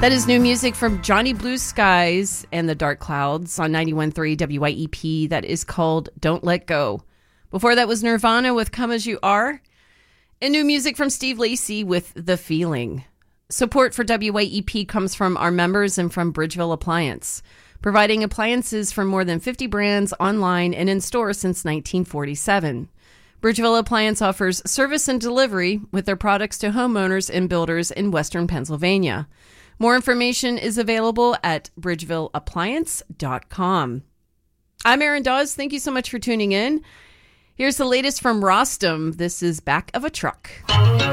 That is new music from Johnny Blue Skies and the Dark Clouds on 91.3 WYEP. That is called Don't Let Go. Before that was Nirvana with Come As You Are. And new music from Steve Lacy with The Feeling. Support for WYEP comes from our members and from Bridgeville Appliance, providing appliances from more than 50 brands online and in store since 1947. Bridgeville Appliance offers service and delivery with their products to homeowners and builders in Western Pennsylvania. More information is available at bridgevilleappliance.com. I'm Erin Dawes. Thank you so much for tuning in. Here's the latest from Rostam. This is Back of a Truck.